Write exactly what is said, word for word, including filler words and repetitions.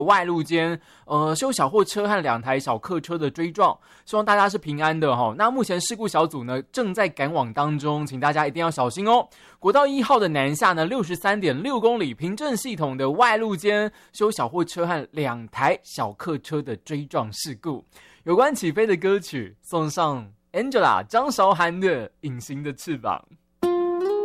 外路间呃修小货车和两台小客车的追撞，希望大家是平安的哈。那目前事故小组呢正在赶往当中，请大家一定要小心哦。国道一号的南下呢 六十三点六公里，平镇系统的外路间修小货车和两台小客车的追撞事故。有关起飞的歌曲送上 Angela 张韶涵的《隐形的翅膀》。